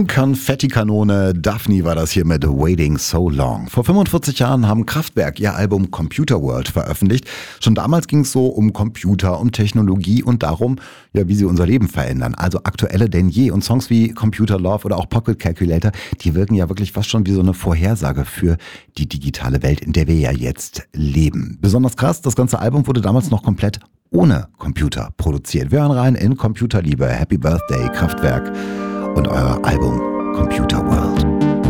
Konfettikanone, Daphne war das hier mit Waiting So Long. Vor 45 Jahren haben Kraftwerk ihr Album Computer World veröffentlicht. Schon damals ging es so um Computer, um Technologie und darum, ja, wie sie unser Leben verändern. Also aktueller denn je. Und Songs wie Computer Love oder auch Pocket Calculator, die wirken ja wirklich fast schon wie so eine Vorhersage für die digitale Welt, in der wir ja jetzt leben. Besonders krass, das ganze Album wurde damals noch komplett ohne Computer produziert. Wir hören rein in Computerliebe. Happy Birthday, Kraftwerk und euer Album Computer World.